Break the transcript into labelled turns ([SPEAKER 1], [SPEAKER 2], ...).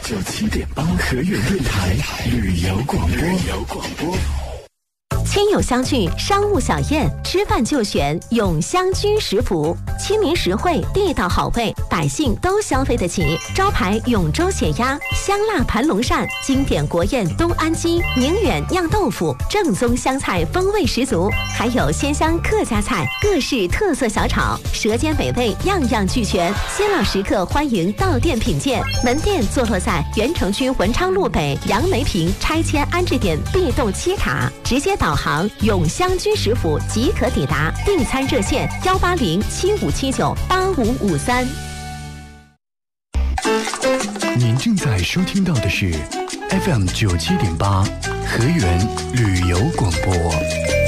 [SPEAKER 1] 97.8河源电台旅游广播。
[SPEAKER 2] 亲友相聚，商务小宴，吃饭就选永香居食府，亲民实惠，地道好味，百姓都消费得起。招牌永州血鸭、香辣盘龙鳝，经典国宴东安鸡、宁远酿豆腐，正宗湘菜风味十足，还有鲜香客家菜、各式特色小炒，舌尖美味，样样俱全。新老食客欢迎到店品鉴。门店坐落在原城区文昌路北杨梅坪拆迁安置点 B 栋7卡，直接导航永香居食府即可抵达。订餐热线18075798553。
[SPEAKER 1] 您正在收听到的是 FM 97.8河源旅游广播。